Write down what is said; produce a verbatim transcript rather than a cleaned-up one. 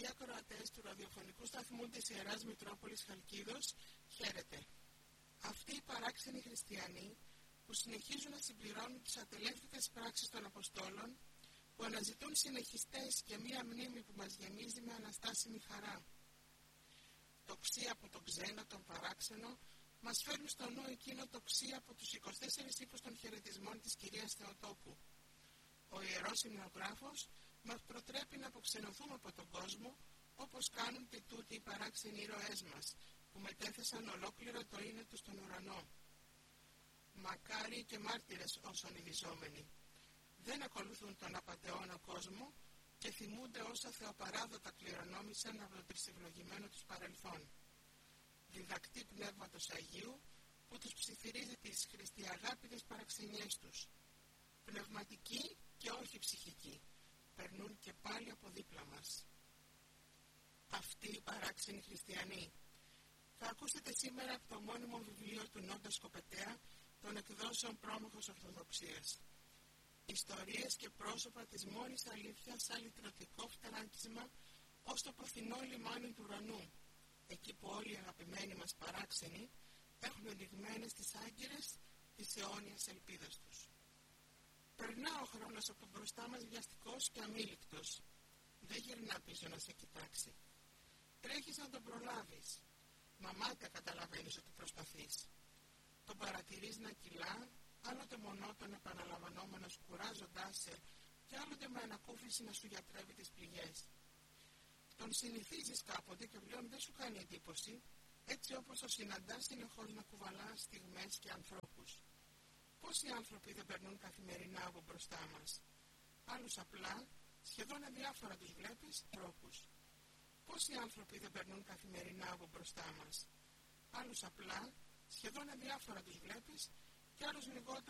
ακροατές του ραδιοφωνικού σταθμού της Ιεράς Μητρόπολης Χαλκίδος, χαίρετε. Αυτοί οι παράξενοι χριστιανοί που συνεχίζουν να συμπληρώνουν τις ατελεύτητες πράξεις των Αποστόλων, που αναζητούν συνεχιστές και μία μνήμη που μας γεμίζει με αναστάσιμη χαρά. Τοξί από τον ξένο, τον παράξενο, μας φέρνουν στο νου εκείνο τοξί από τους είκοσι τέσσερις ύφους των χαιρετισμών της κυρίας Θεοτόκου. Ο Ιερός Υμνογράφος μας προτρέπει να αποξενωθούμε από τον κόσμο, όπως κάνουν και τούτοι οι παράξενοι ήρωές μας, που μετέθεσαν ολόκληρο το είναι τους στον ουρανό. Μακάριοι και μάρτυρες όσων ειδιζόμενοι. Δεν ακολουθούν τον απατεώνα κόσμο και θυμούνται όσα θεοπαράδοτα κληρονόμησαν από το τρισευλογημένο τους παρελθόν. Διδακτή Πνεύματος Αγίου που τους ψιθυρίζει τις χριστιαγάπητες παραξενιές τους. Πνευματικοί και όχι ψυχικοί, περνούν και πάλι από δίπλα μας. Αυτοί οι παράξενοι χριστιανοί. Θα ακούσετε σήμερα από το μόνιμο βιβλίο του Νόντα Σκοπετέα των εκδόσεων Πρόμαχος Ορθοδοξίας. Ιστορίες και πρόσωπα της μόνης αλήθειας σαν λυτρωτικό φτεράκισμα ως το ποθηνό λιμάνι του ουρανού, εκεί που όλοι οι αγαπημένοι μας παράξενοι έχουν ενδειγμένες τις άγκυρες της αιώνιας ελπίδας τους. Περνά ο χρόνος από μπροστά μας βιαστικός και αμήλικτος. Δεν γυρνά πίσω να σε κοιτάξει. Τρέχεις να τον προλάβεις. Μα μάτια καταλαβαίνεις ότι προσπαθείς. Τον παρατηρείς να κυλά, άλλοτε μονότονα επαναλαμβανόμενος κουράζοντάς σε και άλλοτε με ανακούφιση να σου γιατρεύει τις πληγές. Τον συνηθίζεις κάποτε και πλέον δεν σου κάνει εντύπωση, έτσι όπως το συναντάς συνεχώς να κουβαλά στιγμές και ανθρώπους. Πόσοι άνθρωποι δεν περνούν καθημερινά από μπροστά μας. Άλλους απλά, σχεδόν αδιάφορα τους βλέπεις, ανθρώπους. Πόσοι άνθρωποι δεν περνούν καθημερινά από μπροστά μας. Άλλους απλά, σχεδόν αδιάφορα τους βλέπεις και άλλους λιγότερα